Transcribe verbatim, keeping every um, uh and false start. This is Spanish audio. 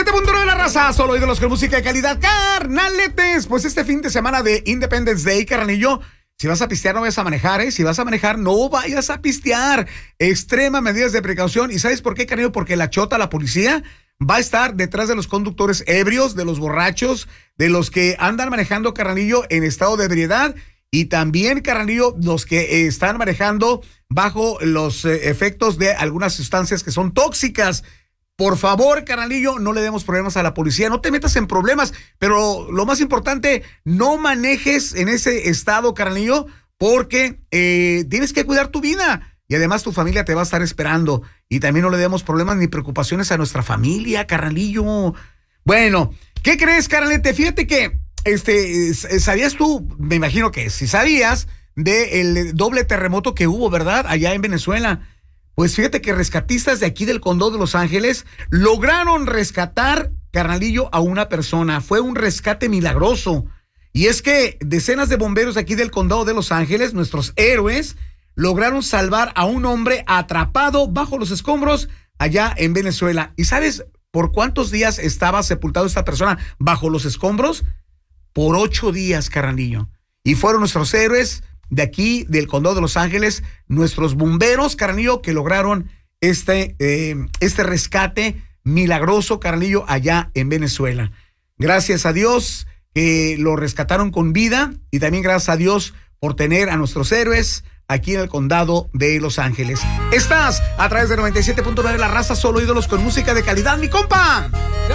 siete punto nueve la raza, solo ídolos con música de calidad. Carnaletes, pues este fin de semana de Independence Day, carnalillo, si vas a pistear no vayas a manejar, ¿eh? Si vas a manejar no vayas a pistear. Extrema medidas de precaución. ¿Y sabes por qué, carnalillo? Porque la chota, la policía, va a estar detrás de los conductores ebrios, de los borrachos, de los que andan manejando, carnalillo, en estado de ebriedad. Y también, carnalillo, los que eh, están manejando bajo los eh, efectos de algunas sustancias que son tóxicas. Por favor, carnalillo, no le demos problemas a la policía, no te metas en problemas, pero lo más importante, no manejes en ese estado, carnalillo, porque eh, tienes que cuidar tu vida y además tu familia te va a estar esperando. Y también no le demos problemas ni preocupaciones a nuestra familia, carnalillo. Bueno, ¿qué crees, carnalete? Fíjate que, este, ¿sabías tú? Me imagino que si sabías del doble terremoto que hubo, ¿verdad? Allá en Venezuela. Pues fíjate que rescatistas de aquí del condado de Los Ángeles lograron rescatar, carnalillo, a una persona. Fue un rescate milagroso. Y es que decenas de bomberos de aquí del condado de Los Ángeles, nuestros héroes, lograron salvar a un hombre atrapado bajo los escombros allá en Venezuela. ¿Y sabes por cuántos días estaba sepultado esta persona bajo los escombros? Por ocho días, carnalillo. Y fueron nuestros héroes de aquí, del condado de Los Ángeles, nuestros bomberos, carnalillo, que lograron este, eh, este rescate milagroso, carnalillo, allá en Venezuela. Gracias a Dios que eh, lo rescataron con vida y también gracias a Dios por tener a nuestros héroes aquí en el condado de Los Ángeles. Estás a través de noventa y siete punto nueve La Raza, solo ídolos con música de calidad, mi compa.